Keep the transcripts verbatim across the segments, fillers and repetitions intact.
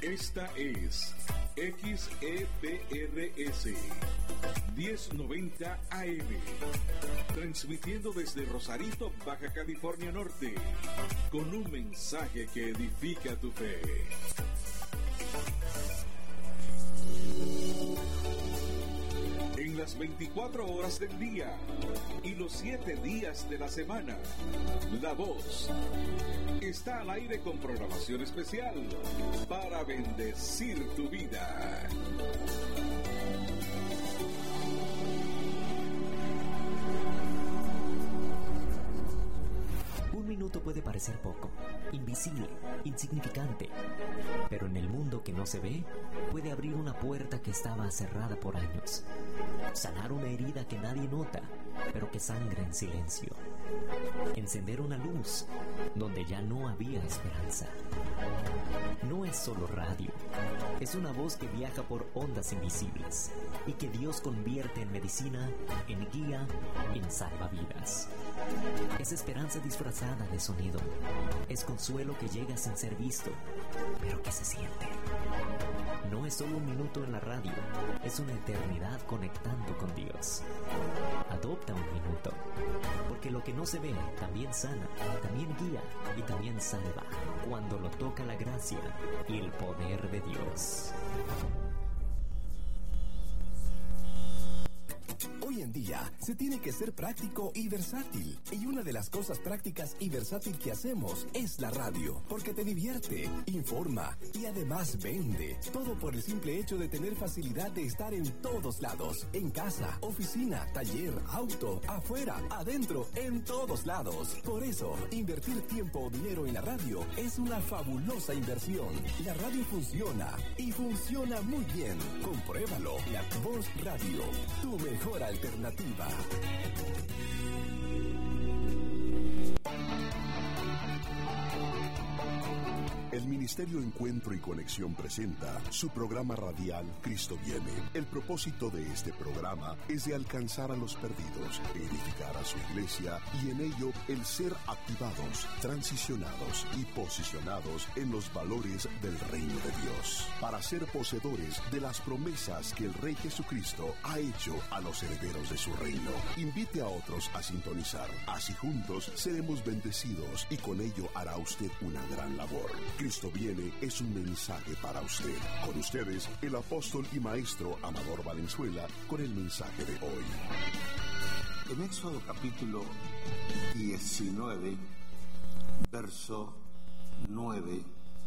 Esta es X E P R S diez noventa A M, transmitiendo desde Rosarito, Baja California Norte, con un mensaje que edifica tu fe. En las veinticuatro horas del día y los siete días de la semana, La Voz está al aire con programación especial para bendecir tu vida. Un minuto puede parecer poco, invisible, insignificante, pero en el mundo que no se ve, puede abrir una puerta que estaba cerrada por años, sanar una herida que nadie nota, pero que sangra en silencio, encender una luz donde ya no había esperanza. No es solo radio, es una voz que viaja por ondas invisibles y que Dios convierte en medicina, en guía, en salvavidas. Es esperanza disfrazada de sonido, es consuelo que llega sin ser visto, pero que se siente. No es solo un minuto en la radio, es una eternidad conectando con Dios. Adopta un minuto, porque lo que no se ve también sana, también guía y también salva, cuando lo toca la gracia y el poder de Dios. Hoy en día se tiene que ser práctico y versátil. Y una de las cosas prácticas y versátil que hacemos es la radio, porque te divierte, informa y además vende. Todo por el simple hecho de tener facilidad de estar en todos lados. En casa, oficina, taller, auto, afuera, adentro, en todos lados. Por eso, invertir tiempo o dinero en la radio es una fabulosa inversión. La radio funciona y funciona muy bien. Compruébalo. La Voz Radio, tu mejor alternativa. El Ministerio Encuentro y Conexión presenta su programa radial Cristo Viene. El propósito de este programa es de alcanzar a los perdidos, edificar a su iglesia y en ello el ser activados, transicionados y posicionados en los valores del reino de Dios, para ser poseedores de las promesas que el Rey Jesucristo ha hecho a los herederos de su reino. Invite a otros a sintonizar, así juntos seremos bendecidos y con ello hará usted una gran labor. Cristo Viene es un mensaje para usted. Con ustedes, el apóstol y maestro Amador Valenzuela, con el mensaje de hoy. En Éxodo capítulo diecinueve, verso nueve,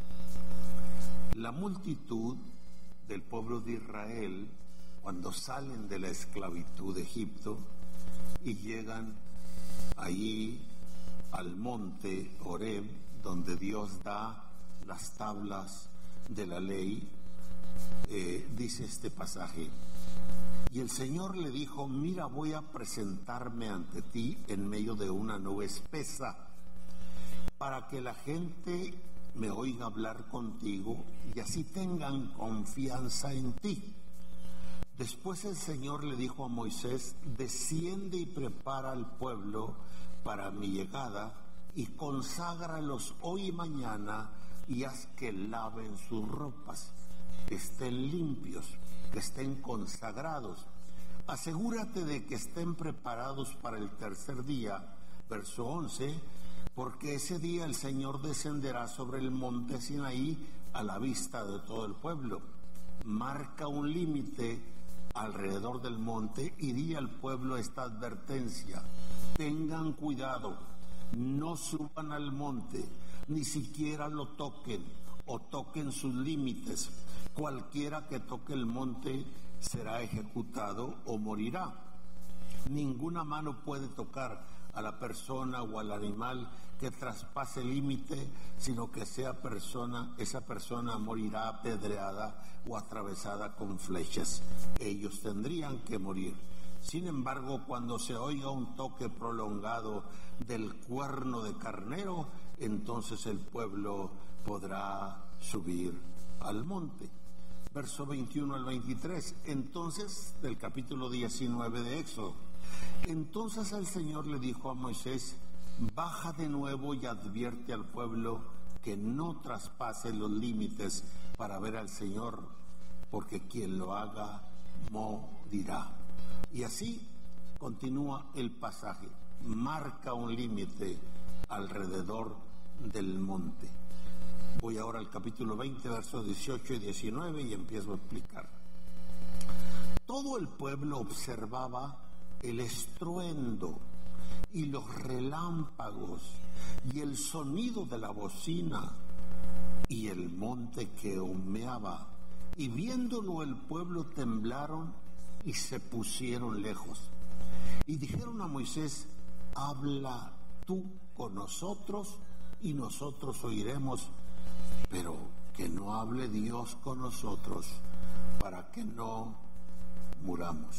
la multitud del pueblo de Israel, cuando salen de la esclavitud de Egipto y llegan allí al monte Horeb, donde Dios da las tablas de la ley, eh, dice este pasaje: y el Señor le dijo, mira, voy a presentarme ante ti en medio de una nube espesa, para que la gente me oiga hablar contigo y así tengan confianza en ti. Después el Señor le dijo a Moisés, desciende y prepara al pueblo para mi llegada y conságralos hoy y mañana y haz que laven sus ropas, que estén limpios, que estén consagrados. Asegúrate de que estén preparados para el tercer día, verso once, porque ese día el Señor descenderá sobre el monte Sinaí a la vista de todo el pueblo. Marca un límite alrededor del monte y di al pueblo esta advertencia: tengan cuidado, no suban al monte, ni siquiera lo toquen o toquen sus límites. Cualquiera que toque el monte será ejecutado o morirá. Ninguna mano puede tocar a la persona o al animal que traspase el límite, sino que sea persona, esa persona morirá apedreada o atravesada con flechas. Ellos tendrían que morir. Sin embargo, cuando se oiga un toque prolongado del cuerno de carnero, entonces el pueblo podrá subir al monte. Verso veintiuno al veintitrés, entonces, del capítulo diecinueve de Éxodo. Entonces el Señor le dijo a Moisés, baja de nuevo y advierte al pueblo que no traspase los límites para ver al Señor, porque quien lo haga morirá. Y así continúa el pasaje, marca un límite alrededor del monte. Voy ahora al capítulo veinte, versos dieciocho y diecinueve, y empiezo a explicar. Todo el pueblo observaba el estruendo y los relámpagos y el sonido de la bocina y el monte que humeaba, y viéndolo el pueblo temblaron y se pusieron lejos. Y dijeron a Moisés: habla tú con nosotros y nosotros oiremos, pero que no hable Dios con nosotros para que no muramos.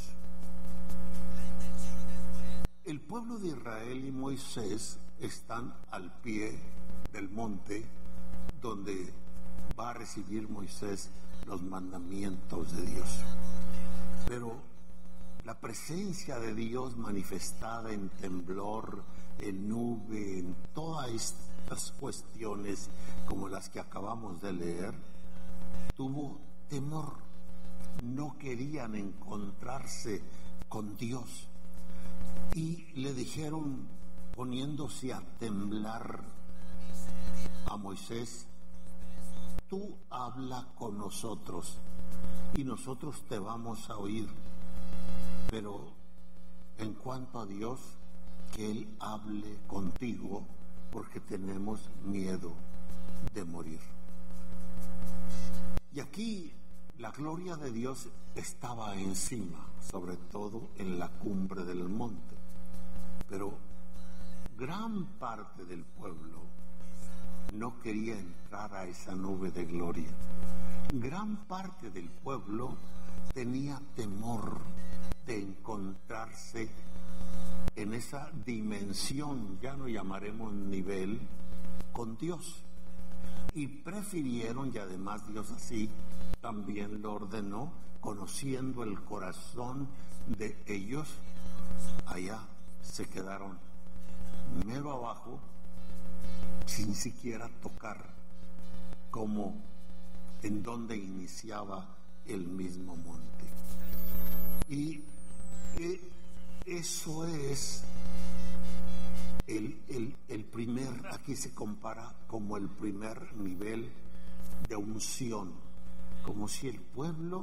El pueblo de Israel y Moisés están al pie del monte donde va a recibir Moisés los mandamientos de Dios. Pero la presencia de Dios manifestada en temblor, en nube, en todas estas cuestiones como las que acabamos de leer, tuvo temor. No querían encontrarse con Dios y le dijeron, poniéndose a temblar, a Moisés: tú habla con nosotros y nosotros te vamos a oír, pero en cuanto a Dios, que Él hable contigo, porque tenemos miedo de morir. Y aquí la gloria de Dios estaba encima, sobre todo en la cumbre del monte, pero gran parte del pueblo no quería entrar a esa nube de gloria. Gran parte del pueblo tenía temor de encontrarse en esa dimensión, ya no llamaremos nivel, con Dios. Y prefirieron, y además Dios así también lo ordenó, conociendo el corazón de ellos, allá se quedaron mero abajo, sin siquiera tocar como en donde iniciaba el mismo monte. Y eh, eso es el, el, el primer, aquí se compara como el primer nivel de unción, como si el pueblo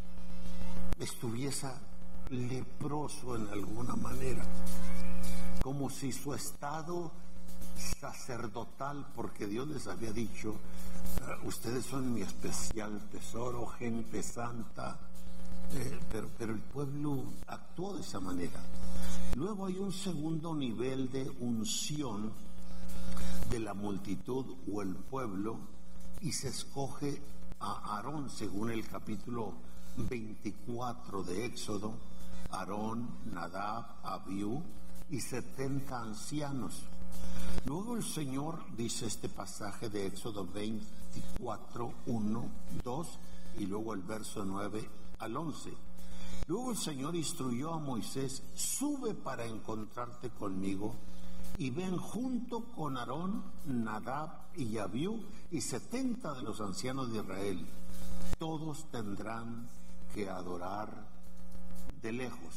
estuviese leproso en alguna manera, como si su estado sacerdotal, porque Dios les había dicho: ustedes son mi especial tesoro, gente santa, eh, pero, pero el pueblo actuó de esa manera. Luego hay un segundo nivel de unción de la multitud o el pueblo, y se escoge a Aarón según el capítulo veinticuatro de Éxodo: Aarón, Nadab, Abiú y setenta ancianos. Luego el Señor, dice este pasaje de Éxodo veinticuatro, uno, dos, y luego el verso nueve al once. Luego el Señor instruyó a Moisés: sube para encontrarte conmigo, y ven junto con Aarón, Nadab y Abiú y setenta de los ancianos de Israel. Todos tendrán que adorar de lejos.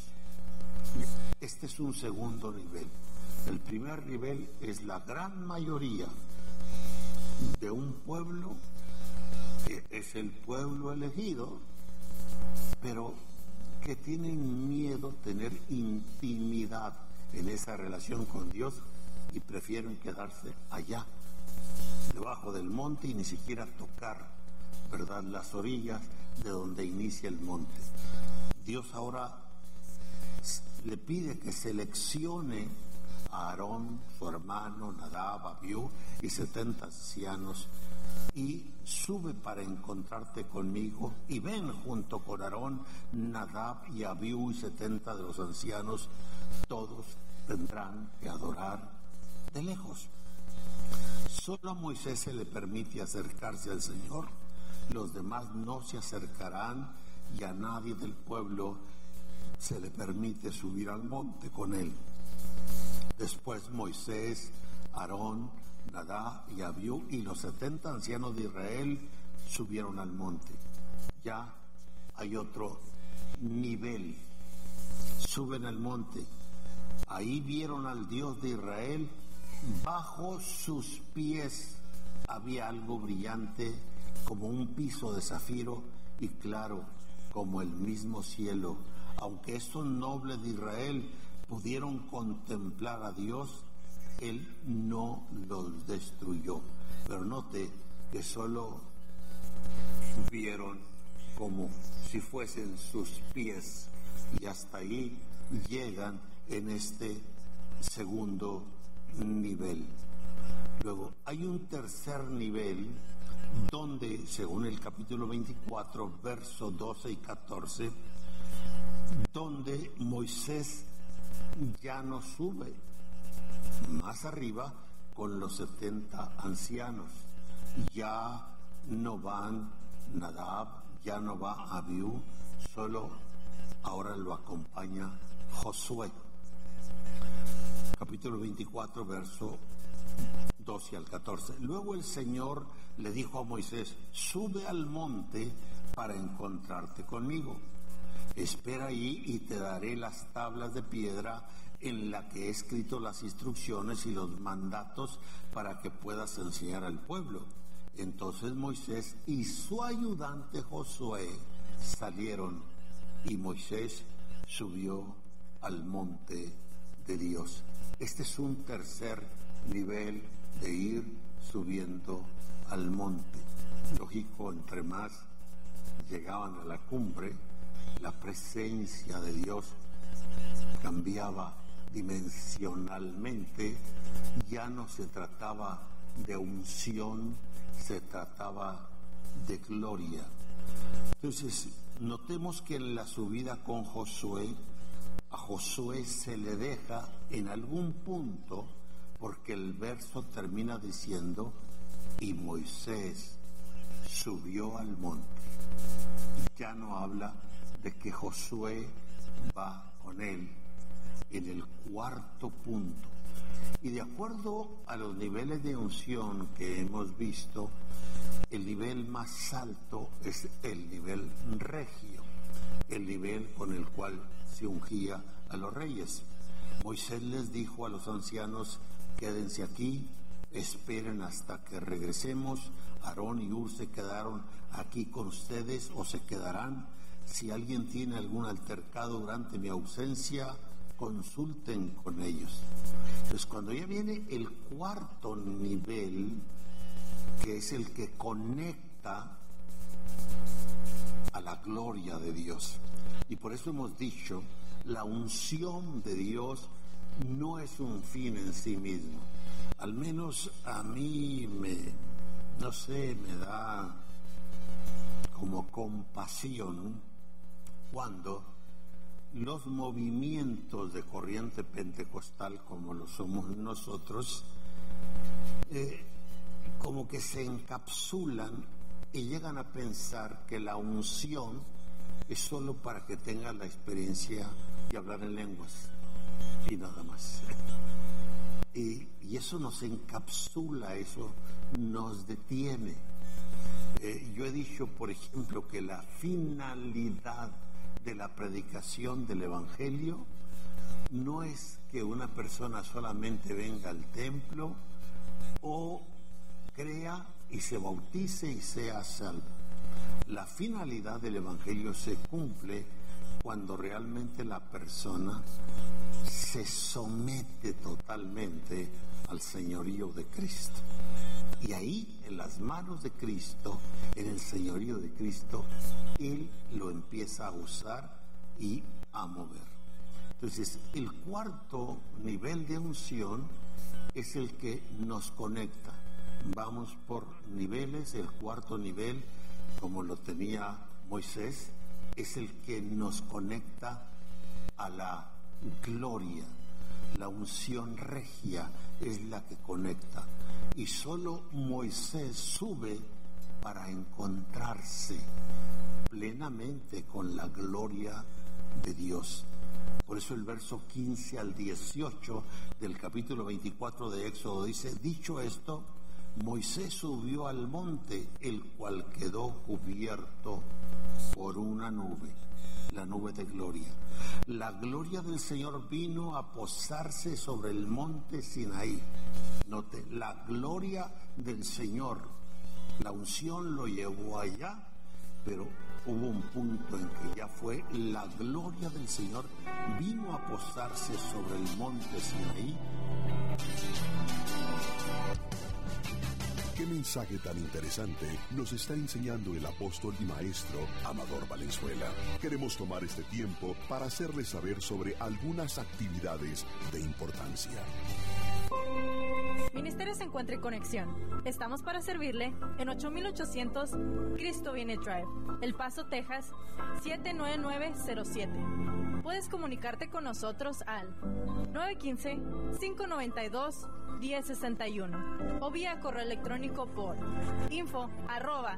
Este es un segundo nivel. El primer nivel es la gran mayoría de un pueblo que es el pueblo elegido, pero que tienen miedo tener intimidad en esa relación con Dios y prefieren quedarse allá, debajo del monte, y ni siquiera tocar, ¿verdad?, las orillas de donde inicia el monte. Dios ahora le pide que seleccione a Aarón, su hermano, Nadab, Abiú y setenta ancianos, y sube para encontrarte conmigo, y ven junto con Aarón, Nadab y Abiú y setenta de los ancianos. Todos tendrán que adorar de lejos. Solo a Moisés se le permite acercarse al Señor, los demás no se acercarán, y a nadie del pueblo se le permite subir al monte con él. Después Moisés, Aarón, Nadab y Abiú y los setenta ancianos de Israel subieron al monte. Ya hay otro nivel. Suben al monte. Ahí vieron al Dios de Israel. Bajo sus pies había algo brillante como un piso de zafiro y claro como el mismo cielo. Aunque estos nobles de Israel pudieron contemplar a Dios, Él no los destruyó. Pero note que solo vieron como si fuesen sus pies, y hasta ahí llegan en este segundo nivel. Luego hay un tercer nivel donde, según el capítulo veinticuatro, versos doce y catorce, donde Moisés ya no sube más arriba con los setenta ancianos. Ya no van Nadab, ya no va Abiú, solo ahora lo acompaña Josué. Capítulo veinticuatro, verso doce al catorce. Luego el Señor le dijo a Moisés: sube al monte para encontrarte conmigo. Espera ahí y te daré las tablas de piedra en la que he escrito las instrucciones y los mandatos para que puedas enseñar al pueblo. Entonces Moisés y su ayudante Josué salieron y Moisés subió al monte de Dios. Este es un tercer nivel de ir subiendo al monte. Lógico, entre más llegaban a la cumbre, la presencia de Dios cambiaba dimensionalmente. Ya no se trataba de unción, se trataba de gloria. Entonces, notemos que en la subida con Josué, a Josué se le deja en algún punto, porque el verso termina diciendo: y Moisés subió al monte. Ya no habla de que Josué va con él en el cuarto punto. Y de acuerdo a los niveles de unción que hemos visto, el nivel más alto es el nivel regio, el nivel con el cual se ungía a los reyes. Moisés les dijo a los ancianos: quédense aquí, esperen hasta que regresemos. Aarón y Hur se quedaron aquí con ustedes o se quedarán. Si alguien tiene algún altercado durante mi ausencia, consulten con ellos. Entonces, cuando ya viene el cuarto nivel, que es el que conecta a la gloria de Dios, y por eso hemos dicho, la unción de Dios no es un fin en sí mismo. Al menos a mí me, no sé, me da como compasión cuando los movimientos de corriente pentecostal, como lo somos nosotros, eh, como que se encapsulan y llegan a pensar que la unción es solo para que tengan la experiencia de hablar en lenguas y nada más. Y, y eso nos encapsula, eso nos detiene. Eh, yo he dicho, por ejemplo, que la finalidad de la predicación del Evangelio no es que una persona solamente venga al templo o crea y se bautice y sea salvo. La finalidad del Evangelio se cumple cuando realmente la persona se somete totalmente al señorío de Cristo. Y ahí, en las manos de Cristo, en el señorío de Cristo, Él lo empieza a usar y a mover. Entonces, el cuarto nivel de unción es el que nos conecta. Vamos por niveles. El cuarto nivel, como lo tenía Moisés, es el que nos conecta a la gloria. La unción regia es la que conecta. Y solo Moisés sube para encontrarse plenamente con la gloria de Dios. Por Por eso el verso quince al dieciocho del capítulo veinticuatro de Éxodo dice: dicho esto, Moisés subió al monte, el cual quedó cubierto por una nube, la nube de gloria. La gloria del Señor vino a posarse sobre el monte Sinaí. Note, la gloria del Señor, la unción lo llevó allá, pero hubo un punto en que ya fue la gloria del Señor vino a posarse sobre el monte Sinaí. ¿Qué mensaje tan interesante nos está enseñando el apóstol y maestro Amador Valenzuela? Queremos tomar este tiempo para hacerles saber sobre algunas actividades de importancia. Ministerios Encuentro y Conexión. Estamos para servirle en ocho mil ochocientos Cristo Viene Drive, El Paso, Texas, siete nueve nueve cero siete. Puedes comunicarte con nosotros al nueve uno cinco, cinco nueve dos, uno cero seis uno o vía correo electrónico por info arroba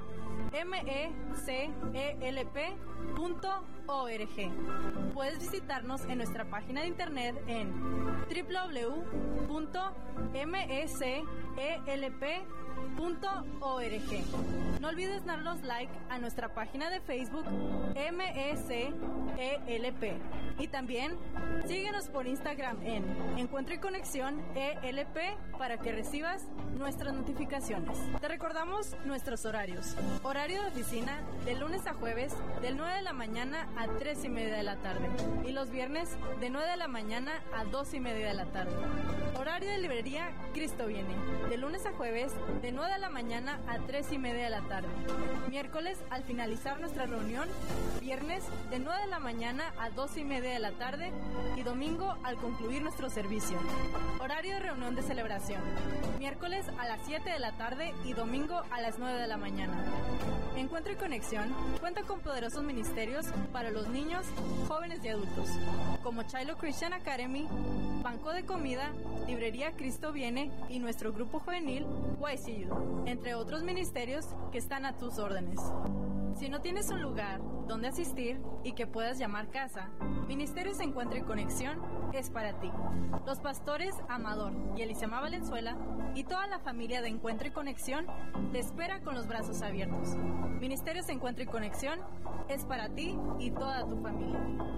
mecelp punto org. Puedes visitarnos en nuestra página de internet en doble u doble u doble u punto mecelp punto org. No olvides darnos like a nuestra página de Facebook M E C E L P y también síguenos por Instagram en Encuentro y Conexión E L P para que recibas nuestras notificaciones. Te recordamos nuestros horarios. Horario de oficina de lunes a jueves de nueve de la mañana a tres y media de la tarde y los viernes de nueve de la mañana a dos y media de la tarde. Horario de librería Cristo Viene de lunes a jueves de nueve de la mañana a tres y media de la tarde. Miércoles al finalizar nuestra reunión, viernes de nueve de la mañana a dos y media de la tarde y domingo al concluir nuestro servicio. Horario de reunión de celebración, miércoles a las siete de la tarde y domingo a las nueve de la mañana. Encuentro y Conexión cuenta con poderosos ministerios para los niños, jóvenes y adultos, como Shiloh Christian Academy, Banco de Comida, Librería Cristo Viene y nuestro grupo juvenil Y C U, entre otros ministerios que están a tus órdenes. Si no tienes un lugar donde asistir y que puedas llamar casa, Ministerios Encuentro y Conexión es para ti. Los pastores Amador y Elisama Valenzuela y toda la familia de Encuentro y Conexión te espera con los brazos abiertos. Ministerios Encuentro y Conexión es para ti y toda tu familia.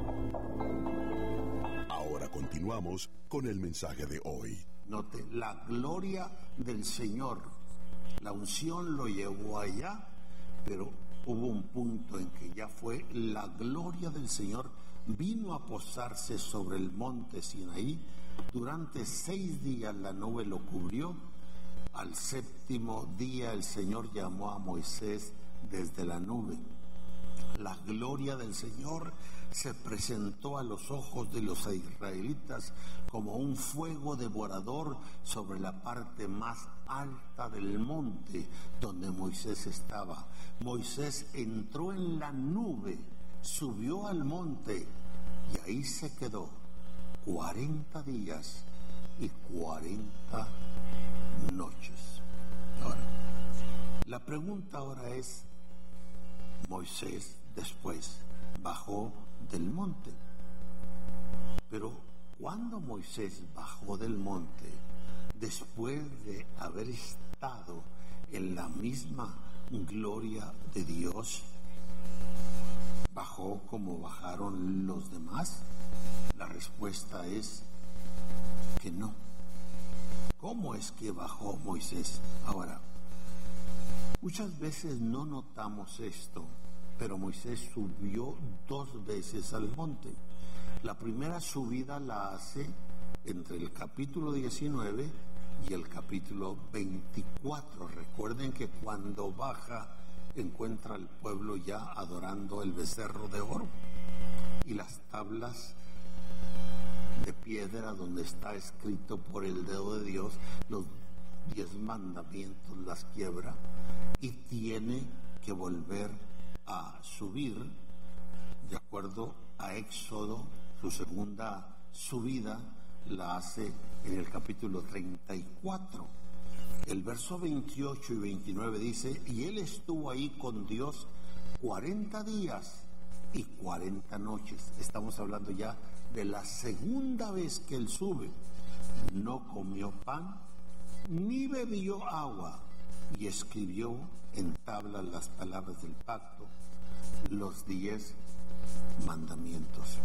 Ahora continuamos con el mensaje de hoy. Note, la gloria del Señor, la unción lo llevó allá, pero hubo un punto en que ya fue la gloria del Señor vino a posarse sobre el monte Sinaí. Durante seis días la nube lo cubrió. Al séptimo día el Señor llamó a Moisés desde la nube. La gloria del Señor se presentó a los ojos de los israelitas como un fuego devorador sobre la parte más alta del monte donde Moisés estaba. Moisés entró en la nube, subió al monte y ahí se quedó cuarenta días y cuarenta noches. Ahora, la pregunta ahora es, Moisés después bajó del monte. Pero cuando Moisés bajó del monte, después de haber estado en la misma gloria de Dios, ¿bajó como bajaron los demás? La respuesta es que no. ¿Cómo es que bajó Moisés? Ahora, muchas veces no notamos esto, pero Moisés subió dos veces al monte. La primera subida la hace entre el capítulo diecinueve y el capítulo veinticuatro. Recuerden que cuando baja encuentra al pueblo ya adorando el becerro de oro y las tablas de piedra donde está escrito por el dedo de Dios los diez mandamientos, las quiebra y tiene que volver a subir de acuerdo a Éxodo. Su segunda subida la hace en el capítulo treinta y cuatro. El verso veintiocho y veintinueve dice: y él estuvo ahí con Dios cuarenta días y cuarenta noches. Estamos hablando ya de la segunda vez que él sube. No comió pan ni bebió agua, y escribió en tablas las palabras del pacto, los diez mandamientos.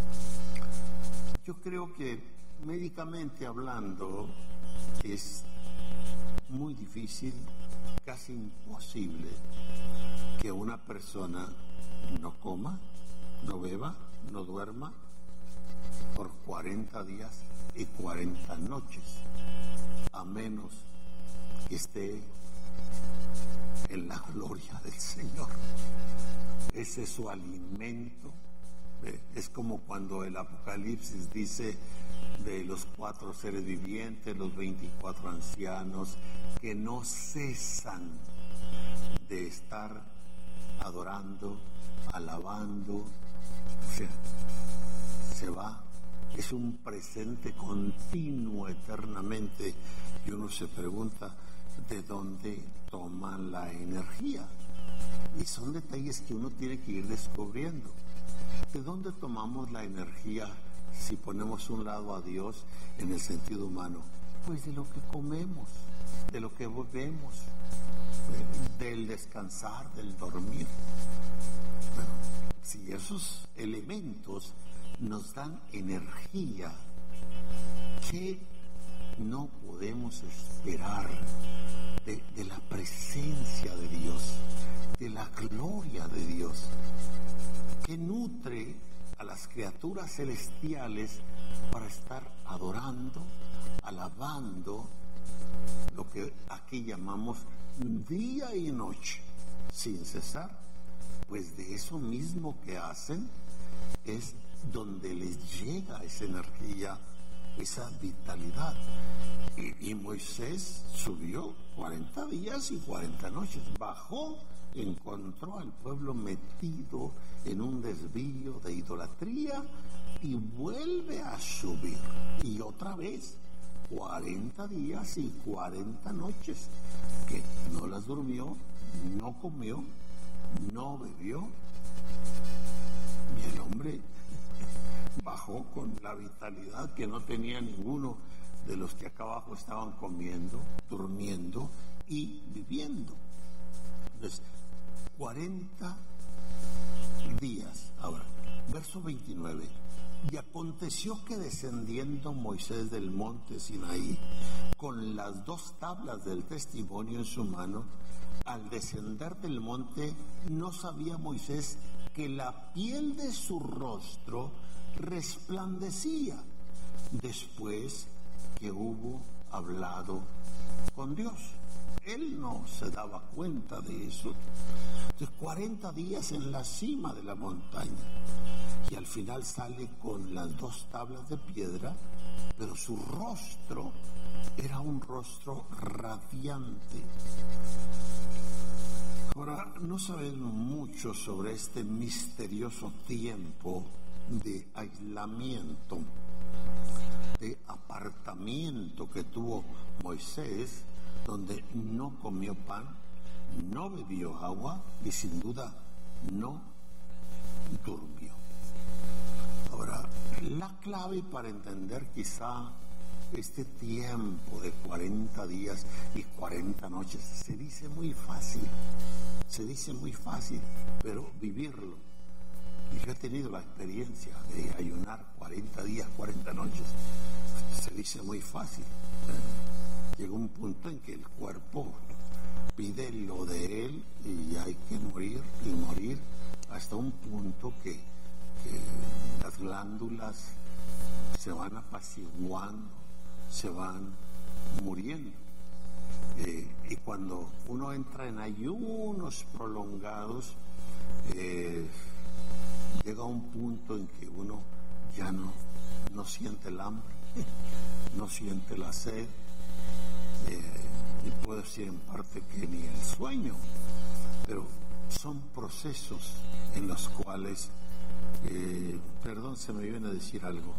Yo creo que médicamente hablando es muy difícil, casi imposible, que una persona no coma, no beba, no duerma por cuarenta días y cuarenta noches, a menos que esté en la gloria del Señor. Ese es su alimento. Es como cuando el Apocalipsis dice de los cuatro seres vivientes, los veinticuatro ancianos, que no cesan de estar adorando, alabando. O sea, se va. Es un presente continuo eternamente, y uno se pregunta de dónde toman la energía. Y son detalles que uno tiene que ir descubriendo. ¿De dónde tomamos la energía si ponemos un lado a Dios en el sentido humano? Pues de lo que comemos, de lo que bebemos, del descansar, del dormir. Bueno, si esos elementos nos dan energía, ¿qué no podemos esperar de, de la presencia de Dios, de la gloria de Dios, que nutre a las criaturas celestiales para estar adorando, alabando, lo que aquí llamamos día y noche, sin cesar? Pues de eso mismo que hacen es donde les llega esa energía, esa vitalidad. Y, y Moisés subió cuarenta días y cuarenta noches, bajó, encontró al pueblo metido en un desvío de idolatría y vuelve a subir. Y otra vez, cuarenta días y cuarenta noches, que no las durmió, no comió, no bebió. Y el hombre bajó con la vitalidad que no tenía ninguno de los que acá abajo estaban comiendo, durmiendo y viviendo. Entonces, cuarenta días. Ahora, verso veintinueve. Y aconteció que descendiendo Moisés del monte Sinaí con las dos tablas del testimonio en su mano, al descender del monte no sabía Moisés que la piel de su rostro resplandecía después que hubo hablado con Dios. Él no se daba cuenta de eso. Entonces, cuarenta días en la cima de la montaña, y al final sale con las dos tablas de piedra, pero su rostro era un rostro radiante. Ahora, no sabemos mucho sobre este misterioso tiempo de aislamiento, de apartamiento que tuvo Moisés, donde no comió pan, no bebió agua y sin duda no durmió. Ahora, la clave para entender quizá este tiempo de cuarenta días y cuarenta noches se dice muy fácil, se dice muy fácil, pero vivirlo. Y yo he tenido la experiencia de ayunar cuarenta días, cuarenta noches. Se dice muy fácil. Llega un punto en que el cuerpo pide lo de él y hay que morir y morir hasta un punto que, que las glándulas se van apaciguando, se van muriendo. Eh, y cuando uno entra en ayunos prolongados, eh, llega un punto en que uno ya no, no siente el hambre, no siente la sed, eh, y puedo decir en parte que ni el sueño, pero son procesos en los cuales, eh, perdón, se me viene a decir algo.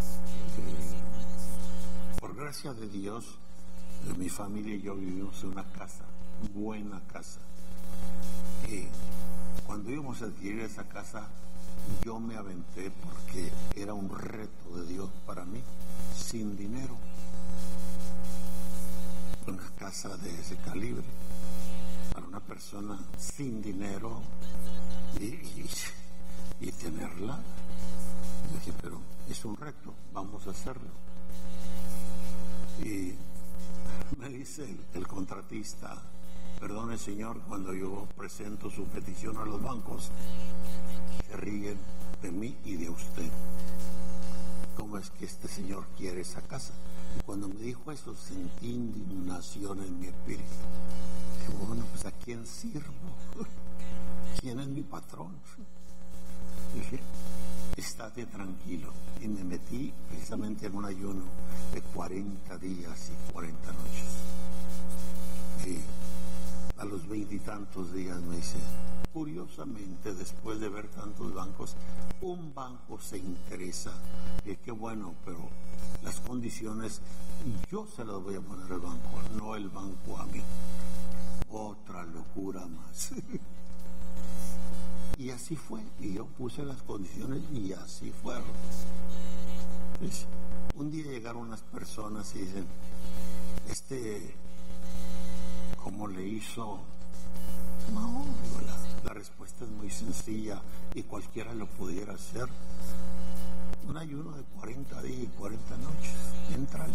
Eh, por gracia de Dios, eh, mi familia y yo vivimos en una casa, buena casa. Eh, cuando íbamos a adquirir esa casa, yo me aventé porque era un reto de Dios para mí, sin dinero, una casa de ese calibre, para una persona sin dinero y, y, y tenerla. Yo dije, pero es un reto, vamos a hacerlo. Y me dice el, el contratista, perdone señor, cuando yo presento su petición a los bancos, se ríen de mí y de usted. ¿Cómo es que este señor quiere esa casa? Y cuando me dijo eso, sentí indignación en mi espíritu. Dije, bueno, pues ¿a quién sirvo? ¿Quién es mi patrón? Dije, estate tranquilo. Y me metí precisamente en un ayuno de cuarenta días y cuarenta noches. Y a los veintitantos días me dice, curiosamente, después de ver tantos bancos, un banco se interesa. Y qué bueno, pero las condiciones yo se las voy a poner al banco, no el banco a mí. Otra locura más. Y así fue, y yo puse las condiciones y así fueron. Entonces, un día llegaron unas personas y dicen, este, ¿cómo le hizo? No, digo, la, la respuesta es muy sencilla y cualquiera lo pudiera hacer. Un ayuno de cuarenta días y cuarenta noches. Entrale.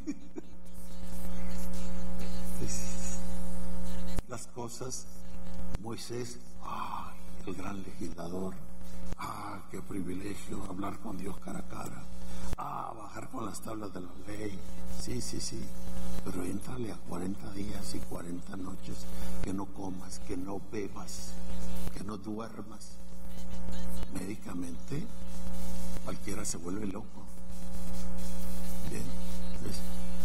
Las cosas, Moisés, ay, el gran legislador, ah, qué privilegio hablar con Dios cara a cara, ah, bajar con las tablas de la ley, sí, sí, sí, pero éntrale a cuarenta días y cuarenta noches, que no comas, que no bebas, que no duermas. Médicamente, cualquiera se vuelve loco. Bien, entonces,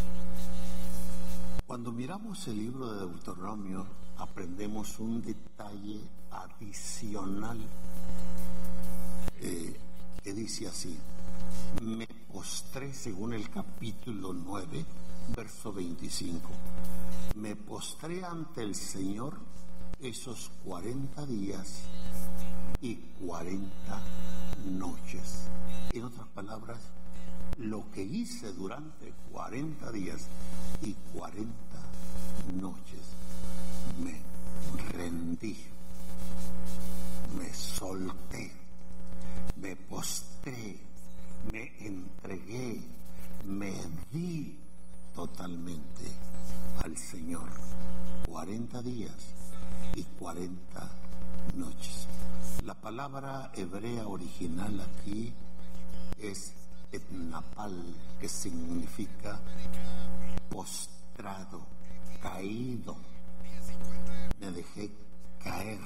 cuando miramos el libro de Deuteronomio, aprendemos un detalle adicional eh, que dice así: me postré, según el capítulo nueve, verso veinticinco, me postré ante el Señor esos cuarenta días y cuarenta noches. En otras palabras, lo que hice durante cuarenta días y cuarenta noches, me rendí, me solté, me postré, me entregué, me di totalmente al Señor. cuarenta días y cuarenta noches. La palabra hebrea original aquí es etnapal, que significa postrado, caído. Me dejé caer.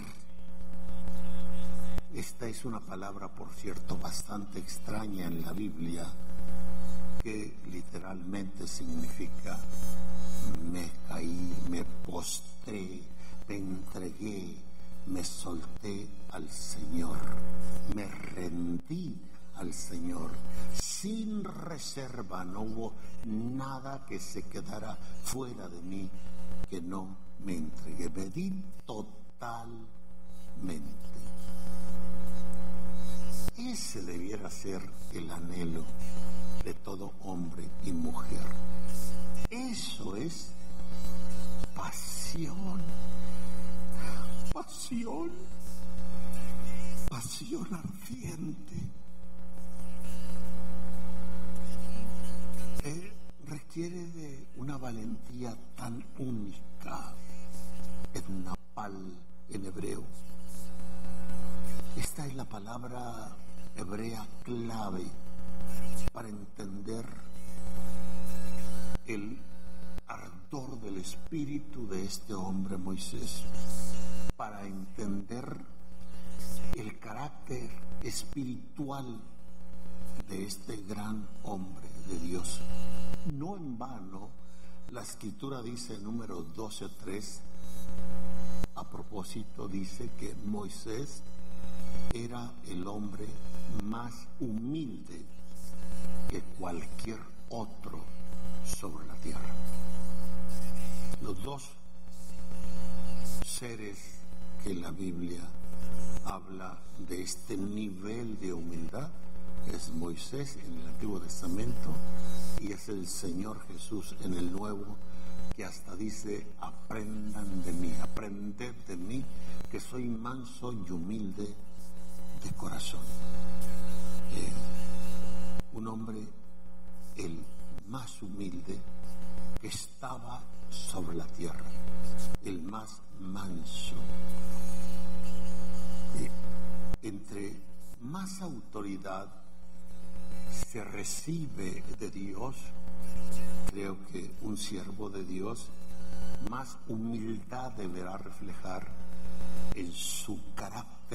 Esta es una palabra, por cierto, bastante extraña en la Biblia, que literalmente significa me caí, me postré, me entregué, me solté al Señor, me rendí al Señor, sin reserva. No hubo nada que se quedara fuera de mí que no me entregué, me di totalmente. Ese debiera ser el anhelo de todo hombre y mujer. Eso es pasión, pasión, pasión ardiente. Eh, requiere de una valentía tan única, etnapal en hebreo. Esta es la palabra hebrea clave para entender el ardor del espíritu de este hombre Moisés, para entender el carácter espiritual de este gran hombre de Dios. No en vano, la escritura dice en número doce tres, a propósito, dice que Moisés era el hombre más humilde que cualquier otro sobre la tierra. Los dos seres que la Biblia habla de este nivel de humildad. Es Moisés en el Antiguo Testamento y es el Señor Jesús en el Nuevo, que hasta dice: aprendan de mí, aprended de mí, que soy manso y humilde de corazón. Eh, un hombre, el más humilde que estaba sobre la tierra, el más manso. Eh, entre más autoridad se recibe de Dios, creo que un siervo de Dios más humildad deberá reflejar en su carácter,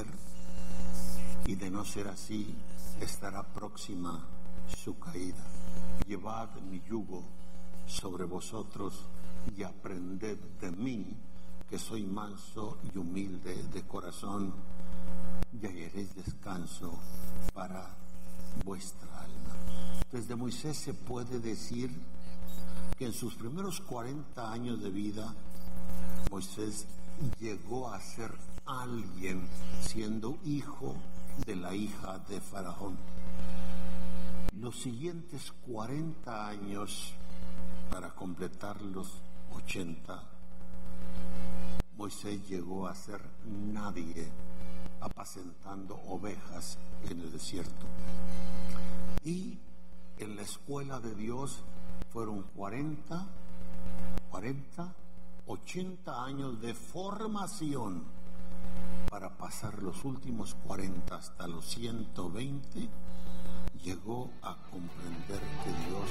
y de no ser así estará próxima su caída. Llevad mi yugo sobre vosotros y aprended de mí, que soy manso y humilde de corazón, y hallaréis descanso para vuestra alma. Desde Moisés se puede decir que en sus primeros cuarenta años de vida, Moisés llegó a ser alguien, siendo hijo de la hija de Faraón. Los siguientes cuarenta años, para completar los ochenta, Moisés llegó a ser nadie, apacentando ovejas en el desierto. Y en la escuela de Dios fueron cuarenta, cuarenta, ochenta años de formación para pasar los últimos cuarenta hasta los ciento veinte. Llegó a comprender que Dios...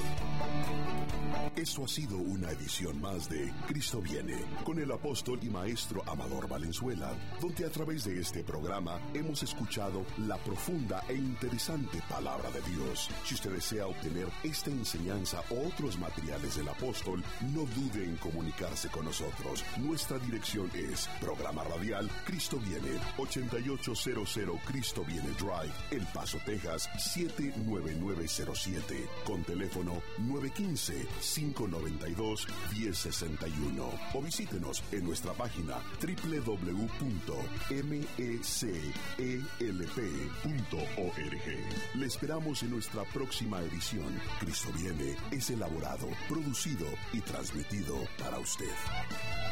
Esto ha sido una edición más de Cristo Viene, con el apóstol y maestro Amador Valenzuela, donde a través de este programa hemos escuchado la profunda e interesante palabra de Dios. Si usted desea obtener esta enseñanza o otros materiales del apóstol, no dude en comunicarse con nosotros. Nuestra dirección es Programa Radial Cristo Viene, ochenta y ocho cero cero Cristo Viene Drive, El Paso, Texas, siete nueve nueve cero siete, con teléfono nueve uno cinco, cinco nueve dos, uno cero seis uno, o visítenos en nuestra página doble u doble u doble u punto m e c e l p punto org. Le esperamos en nuestra próxima edición. Cristo Viene es elaborado, producido y transmitido para usted.